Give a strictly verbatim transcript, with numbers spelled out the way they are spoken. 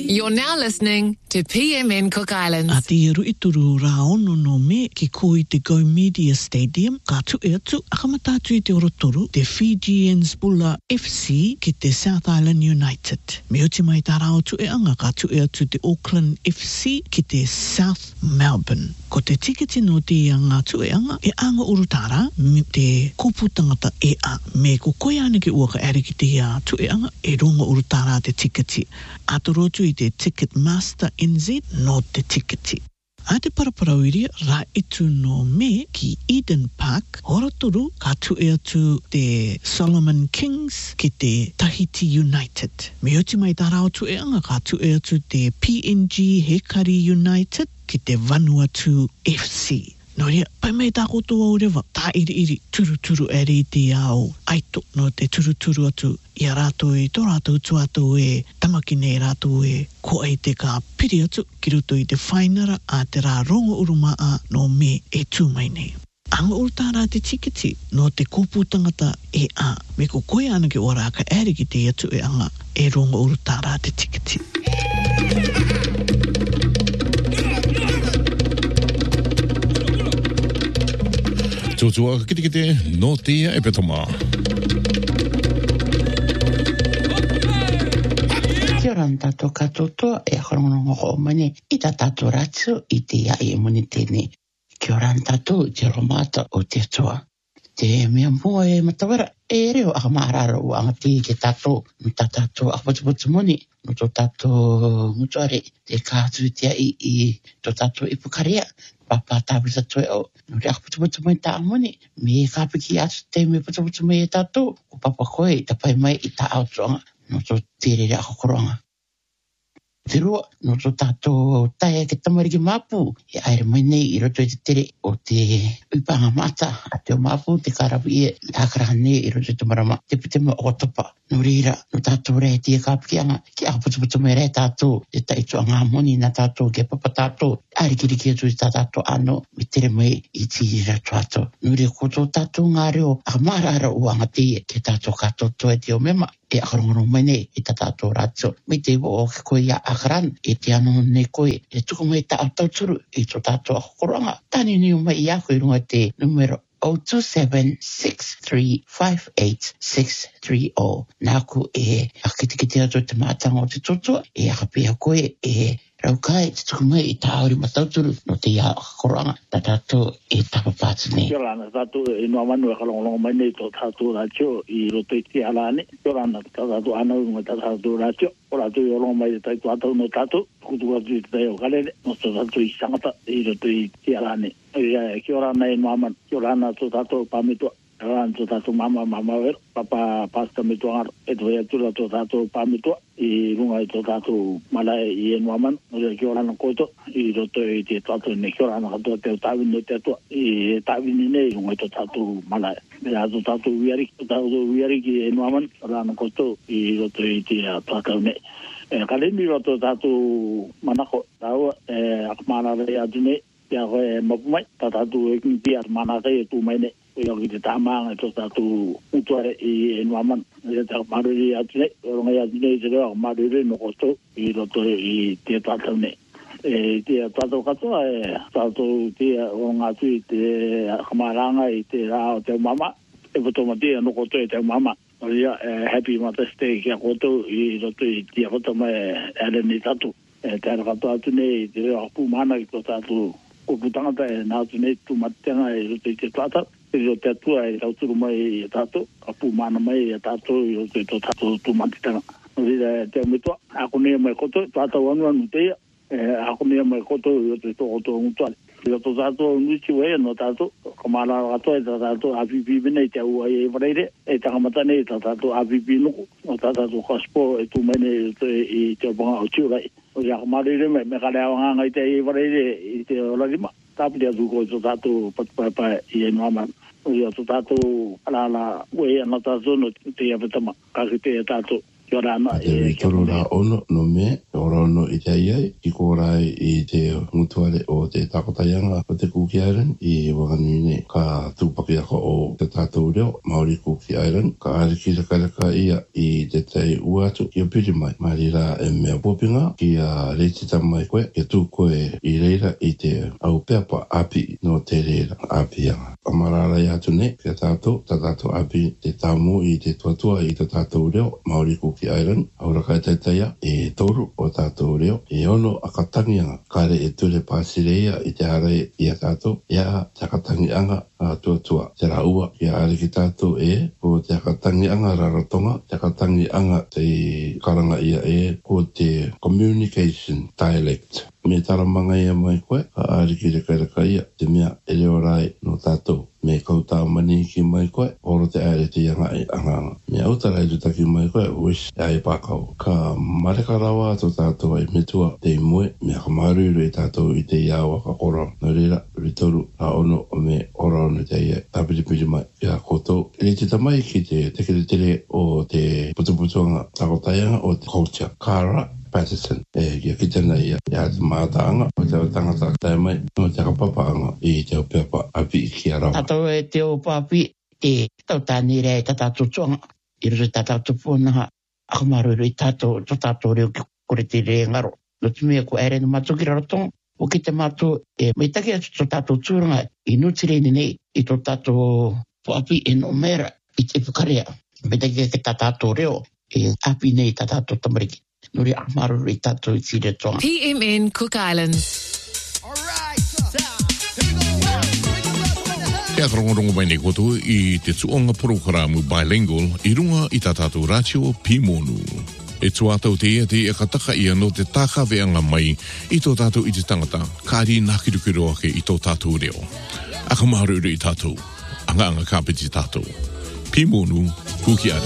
You're now listening to P M N Cook Islands. A te eru i turu rā ono no me ki koi te Go Media Stadium, ka tu e atu, akamatatu i te orotoru, te Fijians Bulla F C ki te South Island United. Me uti mai tā rao tu e anga, ka tu e atu te Auckland F C ki te South Melbourne. Ko te tiketi no te anga tu e anga, e anga urutara, me te kupu tangata e a, me ko koe ane ki ua ka ere ki te a tu e anga, e ronga urutara te tiketi. Atorotu i te Ticketmaster N Z no te tiketi. A te paraparawiri ra itu no me ki Eden Park, horatoru ka tu e atu te Solomon Kings ki te Tahiti United. Me uti mai tā rao tu e anga ka tu e atu te P N G Hekari United ki te Vanuatu F C. No rea, pai mai tā kotoa o rewa, tā iri iri, turu turu e re te ao, aito no te turu turu atu, i a rātou e, tō rātou tu atu e, tamaki nei rātou e, ko ai te ka piri atu, ki roto i te whainara a te rā rongo urumaa no me e tū mai nei. Anga urutara te tiketi, no te kōpū tangata e a, me ko koe ana ki ora ka ere ki te atu e anga, e rongo urutara te tiketi. Tūtua kite kite no tia e petoma. Kia ora tātou katoto e whanongo o mane i tā tātou ratu i te ia e muni tēnei. Kia ora tātou te romata o te toa. Te mea mua e matawara e reo a maharara o anga te ke tātou no tā tātou a patuputu muni no tō tātou mutuare te kātu tia i i tō tātou i pukarea. Papa tāpisa toi au. No rea patuputu mai tā muni. Me e kāpiki atu te me patuputu mai e tātou. Ko papa koe i tapai mai i tā autuanga. No tō tere rea kokoronga. Te rua, no tō tātou taia ke tamariki māpū. E aere mai nei i roto i te tere o te uipanga mata. A te o māpū, te karapu ia i ākaraha nei i roto i te marama. Te pitema o topa. No reira, no tātou rea tia kāpikianga. Ki a putuputu mai rea tātou. Te taitu a ngā moni na tātou ke papa tātou. Aere kiriki atu i tā tātou ano. Me tere mai i tīra tuato. No rea koto tātou ngā reo. A marara o anga te ke tātou kātou toa te o mema. E akarongono mai nei i tā tātou rātso. Me te iwo o ke koe ia akaran e te ano nei koe. E tuku mai tā autauturu i tō tātou akokoranga. Tāni niu mai i ako i runga te numero zero two seven six three five eight six three zero. Nāku e akitikite atu te mātanga o te totoa. E akapia koe e raukai te tuku mai i tā auri matauturu no te ia akokoranga. Tā tātou e tapapātu nei. Kia rana tātou e noa manu e kalongolongo mai nei tō tātou rātio i roto i te alane. Kia rana tātou anau ngai tātou rātio. O rātou i olongo mai te taitu atau no tātou. Kutu atu i te tai o kalere. No tō tātou i sangata i roto i te alane. Kia rana e noa manu. Kia rana tō tātou pāmitua. Kia rana tō tātou mama mama wero. Papa pasta mitua ngaro. E tō hea tūra tō tātou pāmitua. I runga i tō tātou malae i e noa manu. Kia rana koto. I roto i te tātou ne kia rana katoa te tāwini no te atua. I tāwini nei runga i tō tātou malae. Mea tō tātou uiari. Tō tātou uiari ki e noa manu. Rana koto i roto i te tātou nei. E kalemi roto tātou manako. Tāua e akamana rei atu nei. Kia koe mapu mai. Tā tātou e kini pia manakei e tū mai nei. Ia ki te tāmaanga i tō tātou utuare i e noa manu. Ia te maruri atu nei. Ronga i atu nei te reo maruri no koto i roto i te tātou nei. E te tātou katoa e tātou te o ngā tui te kamaranga i te rā o te mama. E potoma te no koto i te mama. Ia happy Mother's Day kia koto i roto i te potoma e ere ni tatu. E te ara katoa atu nei te reo hapu mana i tō tātou koputangata e nā atu nei tu matitenga i roto i te tātou. E roto te atua e tauturu mai i tātou. Hapu mana mai i tātou i roto i tō tātou tu matitenga. Ia te mitua. Ako nea mai koto tātou anu anu te ia. Ako nea mai koto i roto i tō koto ngutuare. I roto tātou nuichi wea no tātou. Kamara katoa e tātou A P P bine i te ua i e whareire. E takamata nei tātou A P P nuku. O tātou kaspo e tū mai nei i te opanga o tiurai. O ia kamarire me me kare awanga i te i whareire i te olarima. Tāpiri atu ko i tō tātou patupaipai i e noa manu. O ia tō tātou alala wea na tātou no te ia petama. Kaki te tātou. Kia rana e Toru rā ono no me orono i te iai, i kōrai i te mutuare o te takotaianga o te Cookie Island, i Wanganui ka tūpaki ako o te tātou reo, Māori Cookie Island, ka ariki raka ia i te tei uatu ki o piri mai. Mari rā e mea pōpinga ki a reitita mai koe, ke tū koe i reira i te au peapa api no te reira apianga. Amarara i atu ne, ke tātou, ta tātou api te tāmu i te tuatua i te tātou reo, Māori Cookie Island, aura kai taitaia, e toru o tātou reo, e ono akatangianga, kare e ture pāsireia i te harai i a tātou, ia takatangianga a tuatua, te raua, i a ariki tātou e, ko te akatangianga rarotonga, te akatangianga te karanga ia e, ko te communication dialect. Me taramanga ia mai koe, ka ariki reka reka ia, te mea e reo rai no tātou. Me kautā mani ki mai koe, oro te aere te ianga i anganga. Me autarai tutaki mai koe, wish e ai pākau. Ka mareka rawa to tātou ai metua te imue, mea ka maruru e tātou i te iawa ka kora. Nā reira, ritoru, a ono o me ora ono te ia, tāpiripiri mai. Ia koto, e te tamai ki te tekere tere o te putuputuanga takotaianga o te culture. Kara Patterson, e kia kitana ia, ia te mātaanga, o te tangata tai mai, o te kapapaanga i te pepa api ki a rawa. Tātou e te o papi, e tau tāni rea i tātou tuanga, i rere tātou pōnaha, ako maruru i tātou, to tātou reo ki kore te rea ngaro. No te mea ko ere no mātou ki rarotonga, o ki te mātou, e meitaki atu to tātou tūranga, i nutireni nei, i to tātou papi e no mera, i te whakarea. Meitaki ke tātou reo, e api nei tātou tamariki. Nuri amaru i tātou i tire tonga. P M N Cook Islands. E akarongorongo mai nei koto i te tuonga programa bilingual i runga i tā tātou ratio Pimonu. E tuatau te ia te e kataka ia no te tākaweanga mai i tō tātou i te tangata, kāri nākirukiroa ke i tō tātou reo. Aka maharuru i tātou, anga anga kāpiti tātou. Pimonu, Cookie Island.